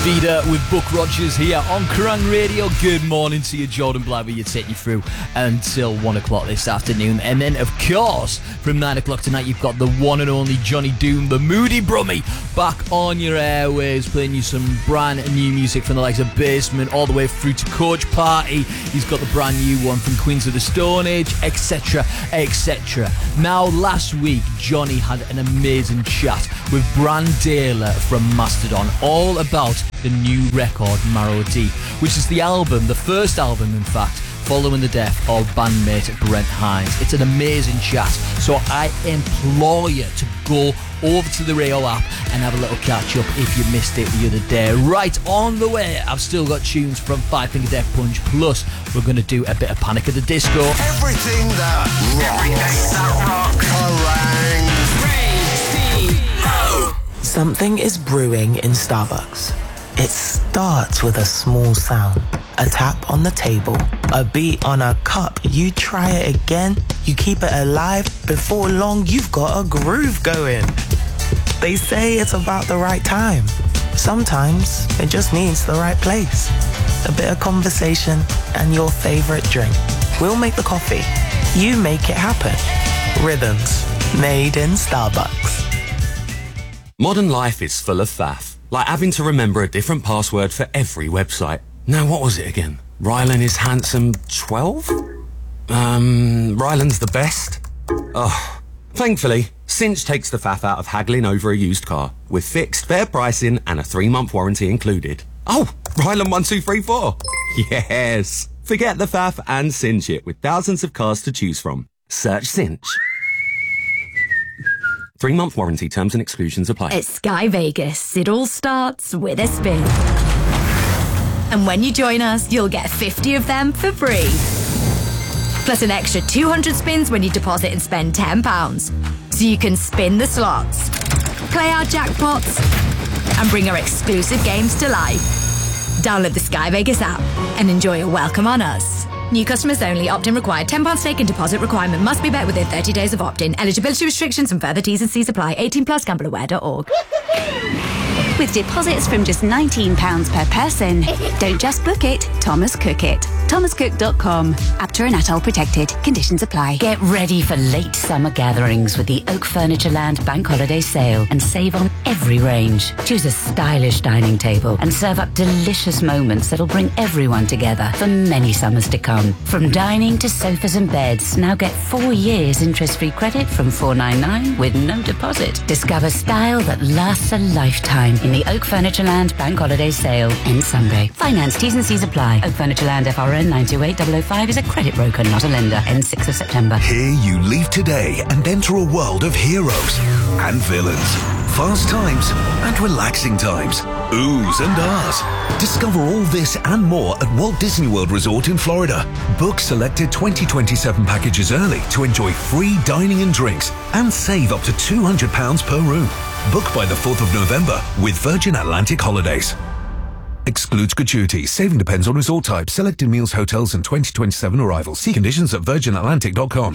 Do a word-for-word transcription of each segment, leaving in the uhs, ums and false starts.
Vida with Buck Rogers here on Kerrang Radio. Good morning to you, Jordan Blythe. You're taking you through until one o'clock this afternoon. And then, of course, from nine o'clock tonight, you've got the one and only Johnny Doom, the Moody Brummie, back on your airwaves, playing you some brand new music from the likes of Basement all the way through to Coach Party. He's got the brand new one from Queens of the Stone Age, et cetera, et cetera. Now, last week, Johnny had an amazing chat with Bran Daler from Mastodon, all about the new record Marrow Deep, which is the album, the first album in fact, following the death of bandmate Brent Hinds. It's an amazing chat, so I implore you to go over to the Rio app and have a little catch up if you missed it the other day. Right, on the way, I've still got tunes from Five Finger Death Punch, plus we're going to do a bit of Panic at the Disco. Everything that rocks. Everything that rocks. Kerrang! Something is brewing in Starbucks. It starts with a small sound, a tap on the table, a beat on a cup. You try it again, you keep it alive. Before long, you've got a groove going. They say it's about the right time. Sometimes it just needs the right place. A bit of conversation and your favorite drink. We'll make the coffee. You make it happen. Rhythms made in Starbucks. Modern life is full of faff, like having to remember a different password for every website. Now, what was it again? Rylan is handsome twelve? Um, Rylan's the best? Oh, thankfully, Cinch takes the faff out of haggling over a used car, with fixed, fair pricing and a three-month warranty included. Oh, Rylan one two three four. Yes! Forget the faff and Cinch it with thousands of cars to choose from. Search Cinch. Three-month warranty, terms and exclusions apply. At Sky Vegas, it all starts with a spin. And when you join us, you'll get fifty of them for free. Plus an extra two hundred spins when you deposit and spend ten pounds. So you can spin the slots, play our jackpots, and bring our exclusive games to life. Download the Sky Vegas app and enjoy a welcome on us. New customers only. Opt-in required. ten pounds stake and deposit requirement must be met within thirty days of opt-in. Eligibility restrictions and further T's and C's apply. eighteen plus gamble aware dot org. With deposits from just nineteen pounds per person. Don't just book it, Thomas Cook it. thomas cook dot com. Apter and Atoll protected. Conditions apply. Get ready for late summer gatherings with the Oak Furniture Land Bank Holiday Sale and save on every range. Choose a stylish dining table and serve up delicious moments that'll bring everyone together for many summers to come. From dining to sofas and beds, now get four years interest-free credit from four ninety-nine with no deposit. Discover style that lasts a lifetime in the Oak Furniture Land Bank Holiday Sale. Ends Sunday. Finance T's and C's apply. Oak Furniture Land F R N nine two eight zero zero five is a credit broker, not a lender. Ends sixth of September. Here you leave today and enter a world of heroes and villains, fast times and relaxing times, oohs and ahs. Discover all this and more at Walt Disney World Resort in Florida. Book selected twenty twenty-seven packages early to enjoy free dining and drinks and save up to two hundred pounds per room. Book by the fourth of November with Virgin Atlantic Holidays. Excludes gratuities. Saving depends on resort type, selected meals, hotels and twenty twenty-seven arrivals. See conditions at virgin atlantic dot com.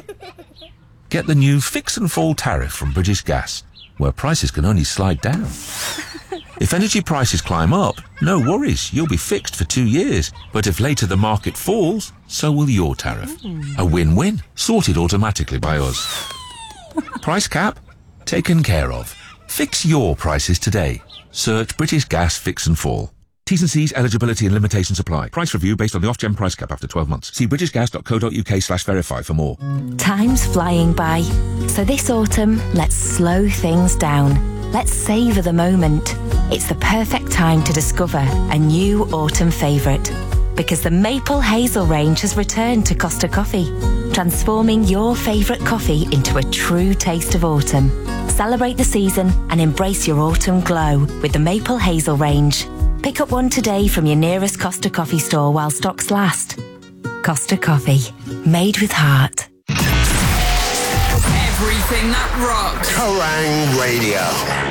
Get the new Fix and Fall tariff from British Gas, where prices can only slide down. If energy prices climb up, no worries, you'll be fixed for two years. But if later the market falls, so will your tariff. A win-win, sorted automatically by us. Price cap? Taken care of. Fix your prices today. Search British Gas Fix and Fall. T's and C's, eligibility and limitations apply. Price review based on the off-gem price cap after twelve months. See british gas dot co dot uk slash verify for more. Time's flying by. So this autumn, let's slow things down. Let's savour the moment. It's the perfect time to discover a new autumn favourite. Because the Maple Hazel range has returned to Costa Coffee, transforming your favourite coffee into a true taste of autumn. Celebrate the season and embrace your autumn glow with the Maple Hazel range. Pick up one today from your nearest Costa Coffee store while stocks last. Costa Coffee, made with heart. Everything that rocks. Kerrang Radio.